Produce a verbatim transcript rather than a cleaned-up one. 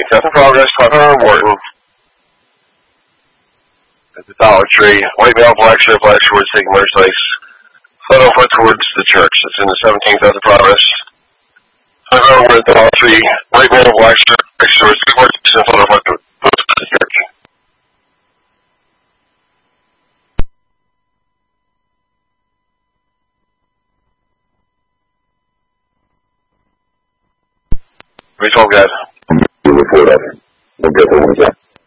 Test in progress, five hundred Morton. At the Dollar Tree. White male, black shirt, black shorts, taking motorcycles. Foot on foot towards the church. It's in the seventeenth as of progress. five hundred Morton at the Dollar Tree. White male, black shirt, black shorts, taking motorcycles. Foot on foot towards the church. three twelve, guys. You report up. We'll get the ones up.